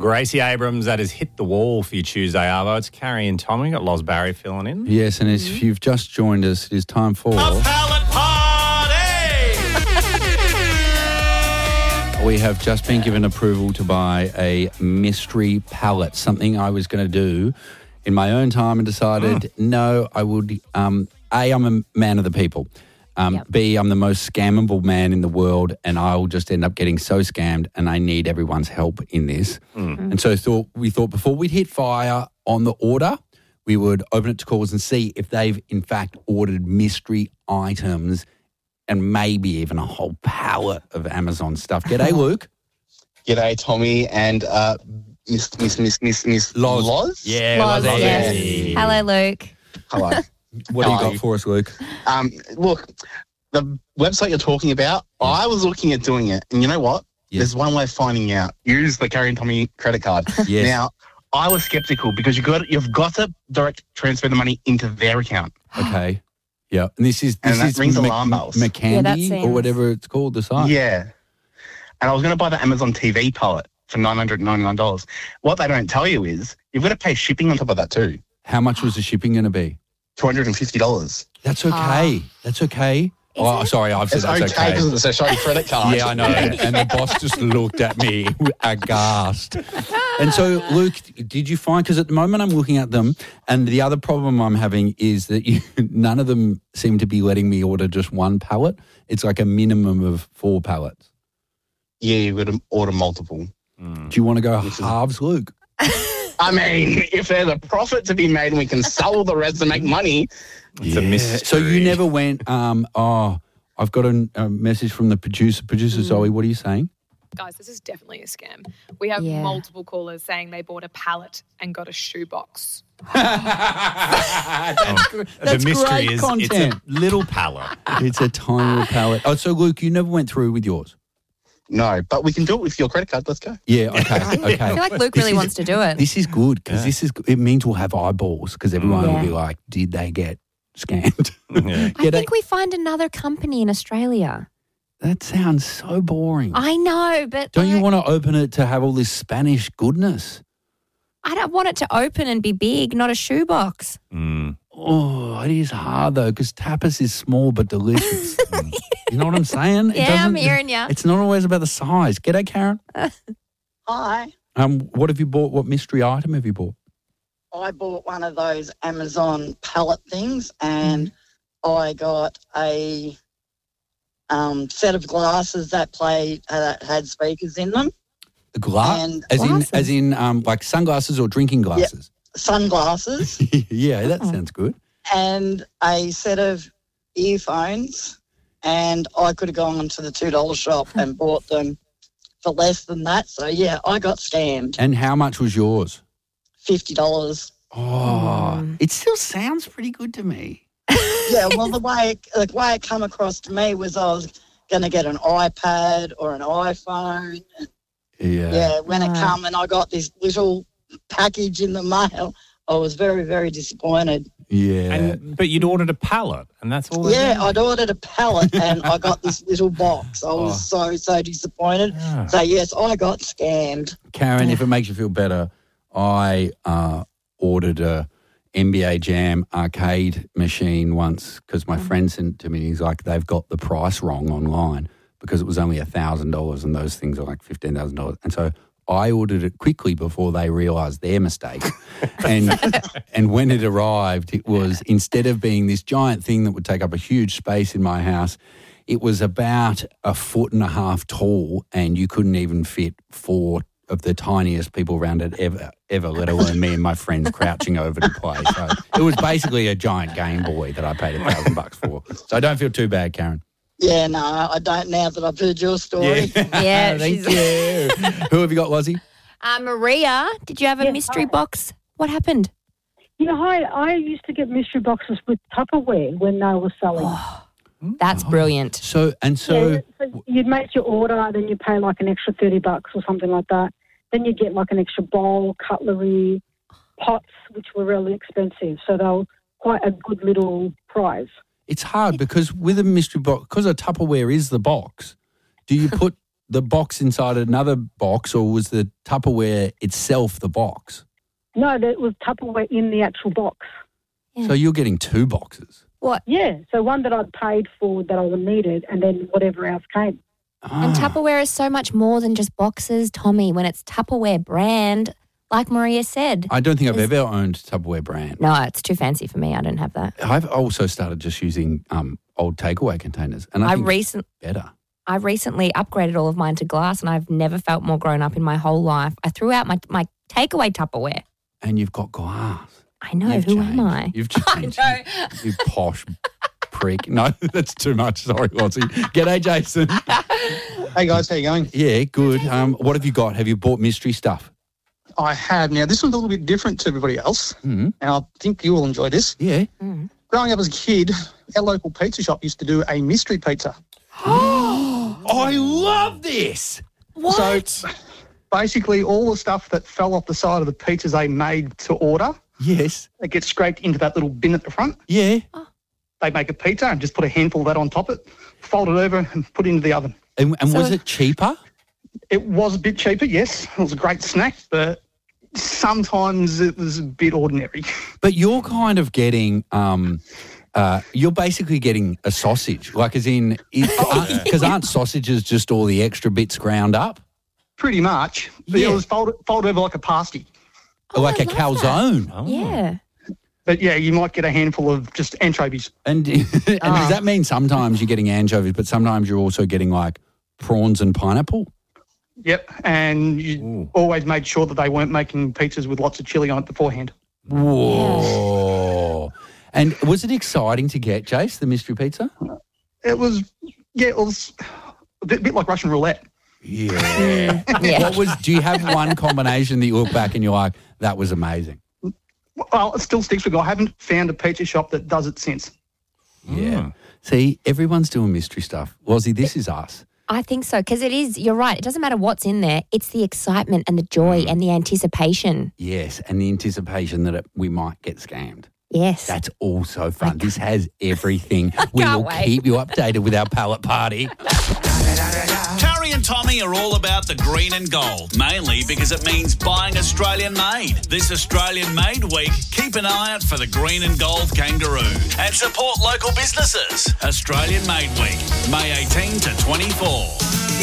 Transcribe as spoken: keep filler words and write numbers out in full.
Gracie Abrams, that has hit the wall for you Tuesday, Arvo. It's Carrie and Tommy. Got Loz Barry filling in. Yes, and if you've just joined us, it is time for... A pallet party! We have just been given approval to buy a mystery pallet, something I was going to do in my own time and decided, oh. no, I would... Um, A, I'm a man of the people. Um, yep. B, I'm the most scammable man in the world, and I'll just end up getting so scammed, and I need everyone's help in this. Mm. And so thought we thought before we'd hit fire on the order, we would open it to calls and see if they've, in fact, ordered mystery items and maybe even a whole pallet of Amazon stuff. G'day, Luke. G'day, Tommy, and uh, Miss Miss Miss Miss Miss Loz. Loz? Yeah, Loz, Loz. yes. Hey. Hello, Luke. Hello. What do you got for us, Luke? Um, look, the website you're talking about, I was looking at doing it, and you know what? Yes. There's one way of finding out. Use the Carrie and Tommy credit card. Yes. Now, I was skeptical because you got you've got to direct transfer the money into their account. Okay. Yeah. And this is And this that is rings Mc- alarm bells. McCandy Yeah, that or sounds- whatever it's called, the site. Yeah. And I was going to buy the Amazon T V pallet for nine hundred ninety-nine dollars. What they don't tell you is you've got to pay shipping on top of that too. How much was the shipping going to be? two hundred fifty dollars. That's okay. Ah. That's okay. Oh, it? sorry, I've said It's that's okay okay. because it's a show credit card. Yeah, I know. And, and the boss just looked at me aghast. And so, Luke, did you find, because at the moment I'm looking at them, and the other problem I'm having is that you, none of them seem to be letting me order just one pallet. It's like a minimum of four pallets. Yeah, you've got to order multiple. Mm. Do you want to go halves, Luke? I mean, if there's a profit to be made and we can sell the rest and make money. It's a mystery. So you never went, um, oh, I've got a, a message from the producer. Producer Mm. Zoe, what are you saying? Guys, this is definitely a scam. We have Yeah. multiple callers saying they bought a pallet and got a shoebox. That's, gr- that's the mystery great is content. it's a little pallet. It's a tiny little pallet. Oh, so Luke, you never went through with yours? No, but we can do it with your credit card. Let's go. Yeah, okay, okay. I feel like Luke This really is- wants to do it. This is good because Yeah. this is it means we'll have eyeballs because everyone Yeah. will be like, did they get scammed? Yeah. I G'day. think we find another company in Australia. That sounds so boring. I know, but Don't you like, want to open it to have all this Spanish goodness? I don't want it to open and be big, not a shoebox. Mm. Oh, it is hard though because tapas is small but delicious. You know what I'm saying? It Yeah, I'm doesn't- hearing ya. It's not always about the size. G'day, Karen. Hi, Um, what have you bought? What mystery item have you bought? I bought one of those Amazon pallet things and I got a um, set of glasses that played uh, had speakers in them, A glass, And as glasses. in as in um, like sunglasses or drinking glasses. sunglasses, Yeah, that Oh. sounds good. and a set of earphones. And I could have gone to the two dollar shop and bought them for less than that. So, yeah, I got scammed. And how much was yours? fifty dollars. Oh, Mm. it still sounds pretty good to me. Yeah, well, the way it, the way it come across to me was I was going to get an iPad or an iPhone. Yeah. Yeah, when it Right. come and I got this little package in the mail, I was very, very disappointed. Yeah. And, but you'd ordered a pallet, and that's all. they Yeah, did. I'd ordered a pallet and I got this little box. I was so, so disappointed. Yeah. So, yes, I got scammed. Karen, if it makes you feel better, I uh, ordered a N B A Jam arcade machine once because my friend sent it to me. He's like, they've got the price wrong online because it was only one thousand dollars and those things are like fifteen thousand dollars. And so I ordered it quickly before they realised their mistake. and and when it arrived, it was, instead of being this giant thing that would take up a huge space in my house, it was about a foot and a half tall and you couldn't even fit four of the tiniest people around it ever, ever, let alone me and my friends crouching over to play. So it was basically a giant Game Boy that I paid a thousand bucks for. So I don't feel too bad, Karen. Yeah, no, I don't now that I've heard your story. Yeah, Thank she's- you. Who have you got, Lozzie? Uh, Maria, did you have a Yes, mystery hi. box? What happened? You know, I, I used to get mystery boxes with Tupperware when they were selling. That's brilliant. So, and so, Yeah, so you'd make your order, then you pay like an extra thirty bucks or something like that. Then you get like an extra bowl, cutlery, pots, which were really expensive. So they were quite a good little prize. it's hard because with a mystery box, because a Tupperware is the box, do you put the box inside another box, or was the Tupperware itself the box? No, that was Tupperware in the actual box. Yeah. So you're getting two boxes. What? Yeah, so one that I'd paid for that I needed, and then whatever else came. Ah. And Tupperware is so much more than just boxes, Tommy. When it's Tupperware brand, like Maria said. I don't think I've Is- ever owned Tupperware brand. No, it's too fancy for me. I don't have that. I've also started just using um, old takeaway containers, and I, I think recent it's better. I recently upgraded all of mine to glass, and I've never felt more grown up in my whole life. I threw out my my takeaway Tupperware. And you've got glass. I know. You've Who changed. am I? You've I changed. know. You, you posh prick. No, that's too much. Sorry, Lottie. G'day, Jason. Hey guys, how you going? Yeah, good. Um, what have you got? Have you bought mystery stuff? I have. Now, this one's a little bit different to everybody else, Mm. and I think you will enjoy this. Yeah. Growing up as a kid, our local pizza shop used to do a mystery pizza. I love this. What? So basically, all the stuff that fell off the side of the pizzas they made to order, Yes. it gets scraped into that little bin at the front. Yeah. They make a pizza and just put a handful of that on top of it, fold it over and put it into the oven. And, and So- was it cheaper? It was a bit cheaper, yes. It was a great snack, but sometimes it was a bit ordinary. But you're kind of getting, um, uh, you're basically getting a sausage, like as in, because aren't sausages just all the extra bits ground up? Pretty much. But Yeah. it was folded, folded over like a pasty. like I a love calzone. Oh. Yeah. But yeah, you might get a handful of just anchovies. And, and does that mean sometimes you're getting anchovies, but sometimes you're also getting like prawns and pineapple? Yep. And you Ooh. always made sure that they weren't making pizzas with lots of chili on it beforehand. Whoa. And was it exciting to get, Jace, the mystery pizza? It was, yeah, it was a bit, bit like Russian roulette. Yeah. Yeah. What was, do you have one combination that you look back and you're like, that was amazing? Well, it still sticks with me. I haven't found a pizza shop that does it since. Yeah. See, everyone's doing mystery stuff. Lozzie, this is us. I think so, because it is, you're right, it doesn't matter what's in there. It's the excitement and the joy and the anticipation. Yes, and the anticipation that it, we might get scammed. Yes. That's also fun. This has everything. We can't will wait. keep you updated with our pallet party. Carrie and Tommy are all about the green and gold, mainly because it means buying Australian made. This Australian Made Week, keep an eye out for the green and gold kangaroo and support local businesses. Australian Made Week, May eighteenth to twenty-fourth.